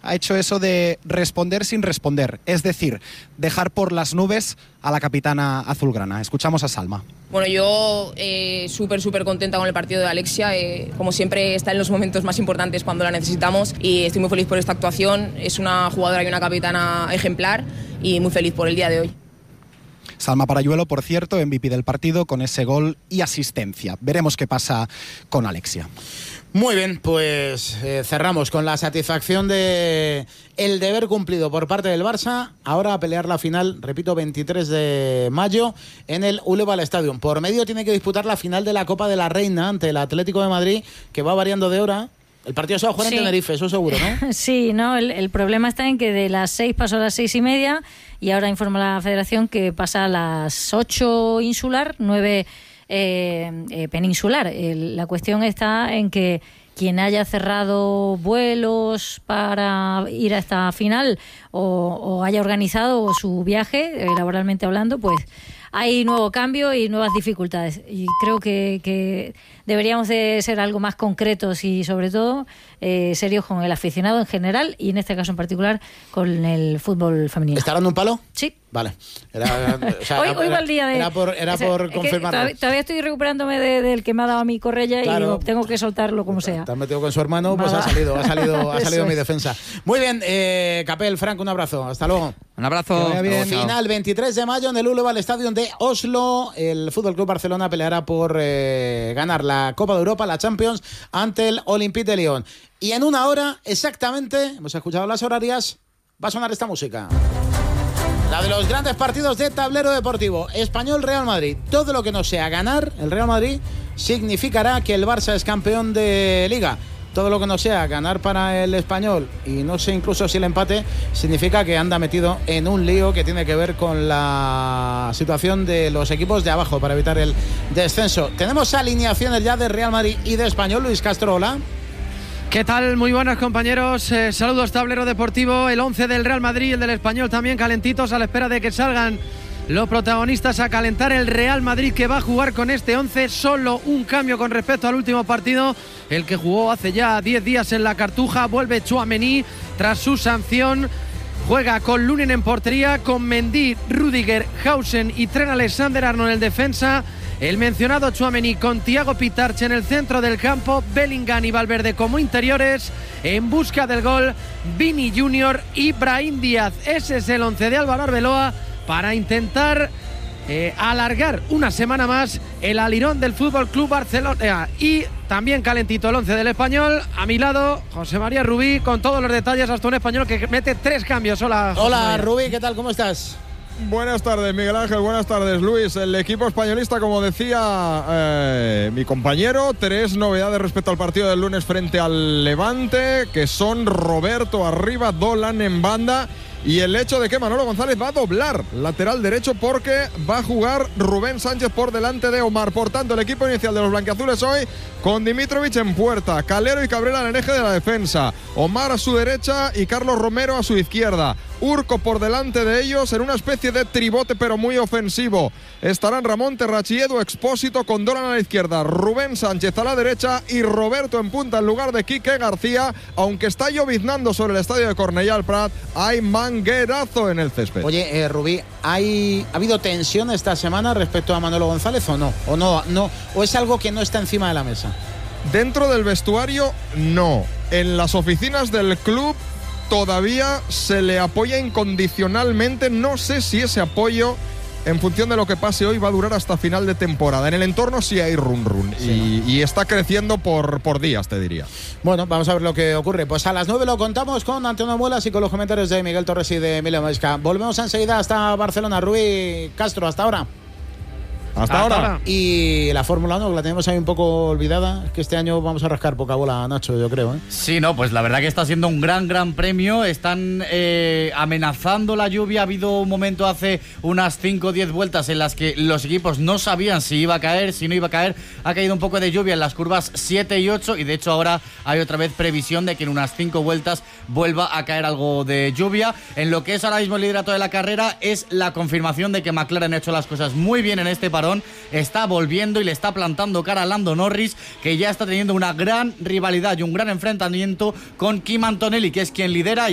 ha hecho eso de responder sin responder, es decir, dejar por las nubes a la capitana azulgrana. Escuchamos a Salma. Bueno, yo súper contenta con el partido de Alexia. Como siempre, está en los momentos más importantes cuando la necesitamos y estoy muy feliz por esta actuación. Es una jugadora y una capitana ejemplar y muy feliz por el día de hoy. Salma Parayuelo, por cierto, MVP del partido con ese gol y asistencia. Veremos qué pasa con Alexia. Muy bien, pues cerramos con la satisfacción de el deber cumplido por parte del Barça. Ahora a pelear la final, repito, 23 de mayo en el Ulleval Stadium. Por medio tiene que disputar la final de la Copa de la Reina ante el Atlético de Madrid, que va variando de hora. El partido se va a jugar en Tenerife, eso seguro, ¿no? Sí, no, el problema está en que de las 6 pasó a las 6:30 y ahora informa la Federación que pasa a las 8 insular, 9 peninsular. La cuestión está en que quien haya cerrado vuelos para ir a esta final o haya organizado su viaje, laboralmente hablando, pues hay nuevo cambio y nuevas dificultades. Y creo que deberíamos de ser algo más concretos y sobre todo serios con el aficionado en general y en este caso en particular con el fútbol femenino. ¿Está dando un palo? Sí. Vale. Hoy va el día de... Era por confirmarlo. Todavía estoy recuperándome del que me ha dado a mi Correia, claro, y digo, tengo que soltarlo como sea. Te has metido con su hermano, pues ha salido mi defensa. Muy bien, Capel, Frank, un abrazo. Hasta luego. Un abrazo. Final 23 de mayo en el Ulleval Stadium de Oslo. El Fútbol Club Barcelona peleará por ganar la Copa de Europa, la Champions, ante el Olympique de Lyon. Y en una hora exactamente, hemos escuchado las horarias, va a sonar esta música. La de los grandes partidos de tablero deportivo. Español-Real Madrid. Todo lo que no sea ganar el Real Madrid significará que el Barça es campeón de Liga. Todo lo que no sea ganar para el Español, y no sé incluso si el empate, significa que anda metido en un lío que tiene que ver con la situación de los equipos de abajo para evitar el descenso. Tenemos alineaciones ya de Real Madrid y de Español. Luis Castro, hola. ¿Qué tal? Muy buenas, compañeros. Saludos, tablero deportivo. El 11 del Real Madrid y el del Español también calentitos a la espera de que salgan los protagonistas a calentar. El Real Madrid, que va a jugar con este 11, solo un cambio con respecto al último partido, el que jugó hace ya 10 días en la Cartuja. Vuelve Tchouaméni tras su sanción. Juega con Lunin en portería, con Mendy, Rüdiger, Hausen y Trent Alexander-Arnold en defensa. El mencionado Tchouaméni con Thiago Pitarch en el centro del campo, Bellingham y Valverde como interiores. En busca del gol, Vini Junior y Brahim Díaz. Ese es el 11 de Álvaro Arbeloa para intentar alargar una semana más el alirón del Fútbol Club Barcelona. Y también calentito el 11 del Español. A mi lado, José María Rubí, con todos los detalles, hasta un español que mete 3 cambios. Hola Rubí, ¿qué tal? ¿Cómo estás? Buenas tardes, Miguel Ángel, buenas tardes, Luis. El equipo españolista, como decía mi compañero, 3 novedades respecto al partido del lunes frente al Levante, que son Roberto arriba, Dolan en banda, y el hecho de que Manolo González va a doblar lateral derecho porque va a jugar Rubén Sánchez por delante de Omar. Por tanto, el equipo inicial de los blanquiazules hoy con Dimitrovic en puerta, Calero y Cabrera en el eje de la defensa, Omar a su derecha y Carlos Romero a su izquierda, Urco por delante de ellos en una especie de tribote pero muy ofensivo. Estarán Ramón Terrachi, Edu Expósito con Dolan a la izquierda, Rubén Sánchez a la derecha y Roberto en punta en lugar de Quique García. Aunque está lloviznando sobre el estadio de Cornellà al Prat, hay manguerazo en el césped. Oye, Rubí, ¿ha habido tensión esta semana respecto a Manolo González o no? ¿O es algo que no está encima de la mesa? Dentro del vestuario, no. En las oficinas del club todavía se le apoya incondicionalmente. No sé si ese apoyo, en función de lo que pase hoy, va a durar hasta final de temporada. En el entorno sí hay run. Sí, y está creciendo por días, te diría. Bueno, vamos a ver lo que ocurre. Pues a las 9 lo contamos con Antonio Muelas y con los comentarios de Miguel Torres y de Emilio Maesca. Volvemos enseguida hasta Barcelona. Rubí Castro, hasta ahora. Hasta ahora. Y la Fórmula 1, que la tenemos ahí un poco olvidada, es que este año vamos a rascar poca bola, Nacho, yo creo, ¿eh? Sí, no, pues la verdad que está siendo un gran premio. Están amenazando la lluvia. Ha habido un momento hace unas 5 o 10 vueltas en las que los equipos no sabían si iba a caer, si no iba a caer. Ha caído un poco de lluvia en las curvas 7 y 8 y de hecho ahora hay otra vez previsión de que en unas 5 vueltas vuelva a caer algo de lluvia. En lo que es ahora mismo el liderato de la carrera es la confirmación de que McLaren ha hecho las cosas muy bien en este parón. Está volviendo y le está plantando cara a Lando Norris, que ya está teniendo una gran rivalidad y un gran enfrentamiento con Kim Antonelli, que es quien lidera.